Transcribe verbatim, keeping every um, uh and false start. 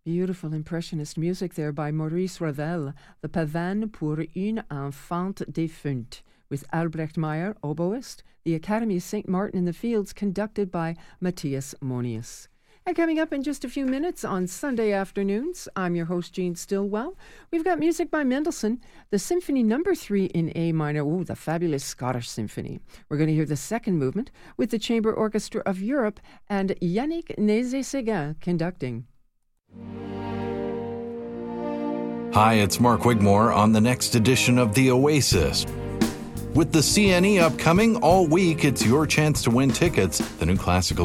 Beautiful impressionist music there by Maurice Ravel, the Pavane pour une enfant défunte, with Albrecht Meyer, oboist, the Academy of Saint Martin in the Fields, conducted by Matthias Monius. And coming up in just a few minutes on Sunday afternoons, I'm your host, Jean Stillwell. We've got music by Mendelssohn, the Symphony Number Three in A minor, ooh, the fabulous Scottish Symphony. We're going to hear the second movement with the Chamber Orchestra of Europe and Yannick Nézet-Séguin conducting. Hi, it's Mark Wigmore on the next edition of The Oasis. With the C N E upcoming all week, it's your chance to win tickets. The new classical